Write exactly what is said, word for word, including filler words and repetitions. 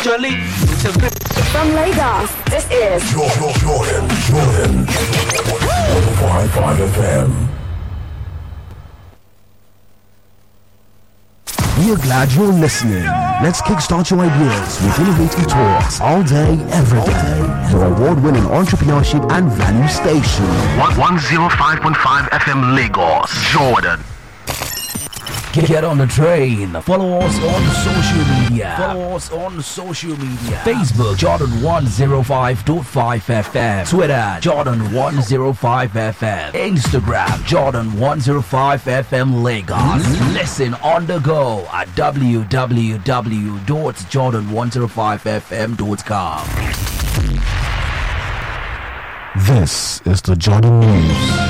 Jolly. From Lagos, this is Jordan, Jordan, Jordan. one oh five point five F M. We're glad you're listening. Let's kickstart your ideas with innovative talks all day, every day. Your award-winning entrepreneurship and value station. one oh five point five F M Lagos, Jordan. Get on the train. Follow us on social media. Follow us on social media. Facebook, Jordan one oh five point five F M. Twitter, Jordan one oh five F M. Instagram, Jordan one oh five F M Lagos. Listen on the go at w w w dot jordan one oh five f m dot com. This is the Jordan News.